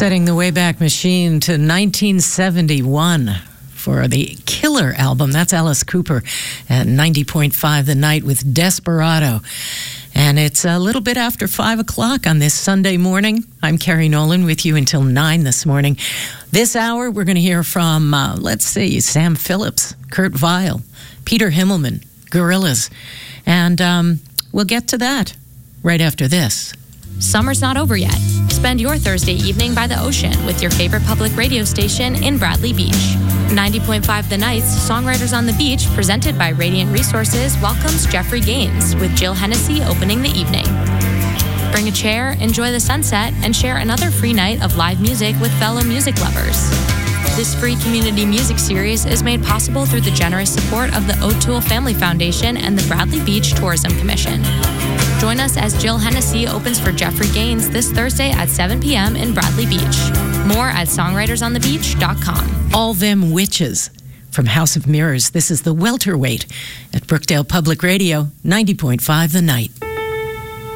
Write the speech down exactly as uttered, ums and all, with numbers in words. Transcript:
Setting the Wayback Machine to nineteen seventy-one for the Killer album. That's Alice Cooper at ninety point five The Night with Desperado. And it's a little bit after five o'clock on this Sunday morning. I'm Carrie Nolan with you until nine this morning. This hour, we're going to hear from, uh, let's see, Sam Phillips, Kurt Vile, Peter Himmelman, Gorillaz. And um, we'll get to that right after this. Summer's not over yet. Spend your Thursday evening by the ocean with your favorite public radio station in Bradley Beach. ninety point five The Night's Songwriters on the Beach, presented by Radiant Resources, welcomes Jeffrey Gaines with Jill Hennessy opening the evening. Bring a chair, enjoy the sunset, and share another free night of live music with fellow music lovers. This free community music series is made possible through the generous support of the O'Toole Family Foundation and the Bradley Beach Tourism Commission. Join us as Jill Hennessy opens for Jeffrey Gaines this Thursday at seven p.m. in Bradley Beach. More at songwriters on the beach dot com. All Them Witches from House of Mirrors. This is the Welterweight at Brookdale Public Radio, ninety point five The Night.